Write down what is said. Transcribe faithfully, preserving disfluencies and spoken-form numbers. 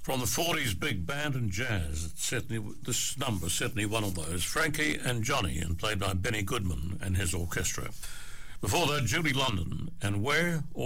From the forties big band and jazz, it's certainly, this number is certainly one of those. Frankie and Johnny, and played by Benny Goodman and his orchestra. Before that, Julie London, and Where